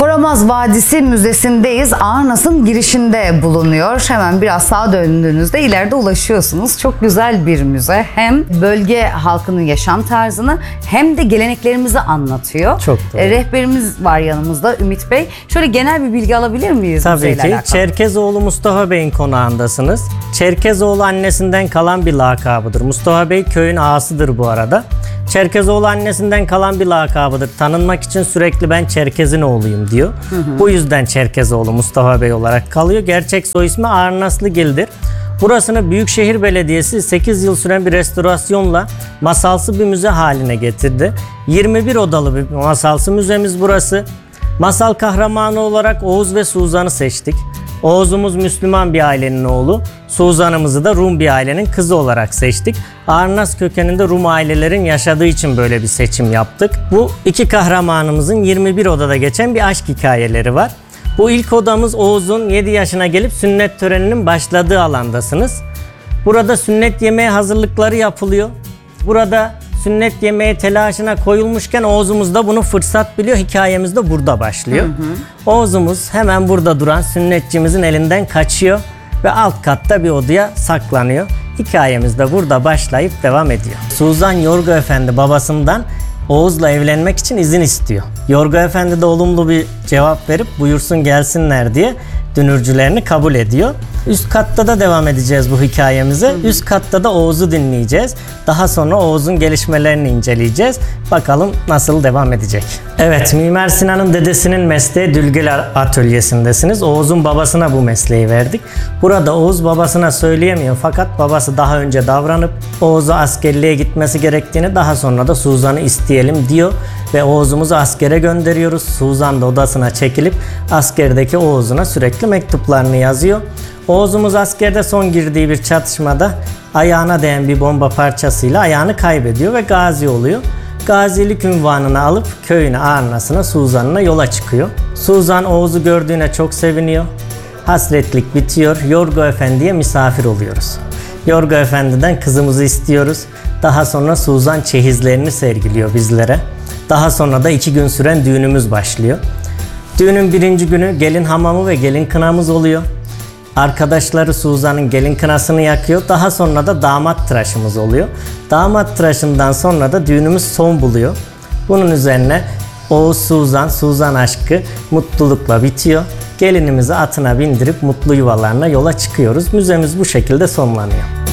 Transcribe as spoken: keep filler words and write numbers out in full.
Koramaz Vadisi Müzesi'ndeyiz. Arnas'ın girişinde bulunuyor. Hemen biraz sağa döndüğünüzde ileride ulaşıyorsunuz. Çok güzel bir müze. Hem bölge halkının yaşam tarzını hem de geleneklerimizi anlatıyor. Çok doğru. E, rehberimiz var yanımızda, Ümit Bey. Şöyle genel bir bilgi alabilir miyiz? Tabii ki. Alakalı? Çerkezoğlu Mustafa Bey'in konağındasınız. Çerkezoğlu annesinden kalan bir lakabıdır. Mustafa Bey köyün ağasıdır bu arada. Çerkezoğlu annesinden kalan bir lakabıdır. Tanınmak için sürekli ben Çerkez'in oğluyum diyor. Hı hı. Bu yüzden Çerkezoğlu Mustafa Bey olarak kalıyor. Gerçek soy ismi Arnaslıgil'dir. Burasını Büyükşehir Belediyesi sekiz yıl süren bir restorasyonla masalsı bir müze haline getirdi. yirmi bir odalı bir masalsı müzemiz burası. Masal kahramanı olarak Oğuz ve Suzan'ı seçtik. Oğuz'umuz Müslüman bir ailenin oğlu, Suzan'ımızı da Rum bir ailenin kızı olarak seçtik. Arnas kökeninde Rum ailelerin yaşadığı için böyle bir seçim yaptık. Bu iki kahramanımızın yirmi bir odada geçen bir aşk hikayeleri var. Bu ilk odamız Oğuz'un yedi yaşına gelip sünnet töreninin başladığı alandasınız. Burada sünnet yemeği hazırlıkları yapılıyor. Burada sünnet yemeği telaşına koyulmuşken Oğuz'umuz da bunu fırsat biliyor. Hikayemiz de burada başlıyor. Hı hı. Oğuz'umuz hemen burada duran sünnetçimizin elinden kaçıyor ve alt katta bir odaya saklanıyor. Hikayemiz de burada başlayıp devam ediyor. Suzan Yorgo Efendi babasından Oğuz'la evlenmek için izin istiyor. Yorgo Efendi de olumlu bir cevap verip buyursun gelsinler diye dünürcülerini kabul ediyor. Üst katta da devam edeceğiz bu hikayemize. Hı hı. Üst katta da Oğuz'u dinleyeceğiz. Daha sonra Oğuz'un gelişmelerini inceleyeceğiz. Bakalım nasıl devam edecek. Evet, Mimar Sinan'ın dedesinin mesleği Dülgül Atölyesi'ndesiniz. Oğuz'un babasına bu mesleği verdik. Burada Oğuz babasına söyleyemiyor fakat babası daha önce davranıp Oğuz'a askerliğe gitmesi gerektiğini, daha sonra da Suzan'ı isteyelim diyor ve Oğuz'umuzu askere gönderiyoruz. Suzan da odasına çekilip askerdeki Oğuz'una sürekli mektuplarını yazıyor. Oğuz'umuz askerde son girdiği bir çatışmada ayağına değen bir bomba parçasıyla ayağını kaybediyor ve gazi oluyor. Gazilik unvanını alıp köyüne, Arnas'ına, Suzan'ına yola çıkıyor. Suzan Oğuz'u gördüğüne çok seviniyor. Hasretlik bitiyor. Yorgo Efendi'ye misafir oluyoruz. Yorgo Efendi'den kızımızı istiyoruz. Daha sonra Suzan çeyizlerini sergiliyor bizlere. Daha sonra da iki gün süren düğünümüz başlıyor. Düğünün birinci günü gelin hamamı ve gelin kınamız oluyor. Arkadaşları Suzan'ın gelin kınasını yakıyor. Daha sonra da damat tıraşımız oluyor. Damat tıraşından sonra da düğünümüz son buluyor. Bunun üzerine Oğuz Suzan, Suzan aşkı mutlulukla bitiyor. Gelinimizi atına bindirip mutlu yuvalarına yola çıkıyoruz. Müzemiz bu şekilde sonlanıyor.